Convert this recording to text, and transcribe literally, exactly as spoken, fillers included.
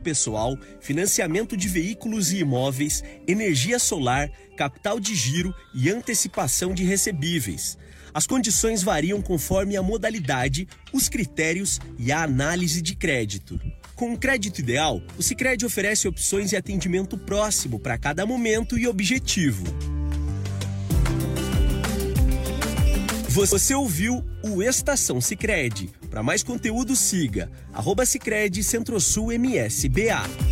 pessoal, financiamento de veículos e imóveis, energia solar, capital de giro e antecipação de recebíveis. As condições variam conforme a modalidade, os critérios e a análise de crédito. Com o crédito ideal, o Sicredi oferece opções e atendimento próximo para cada momento e objetivo. Você ouviu o Estação Sicredi. Para mais conteúdo, siga arroba Sicredi Centro-Sul M S B A.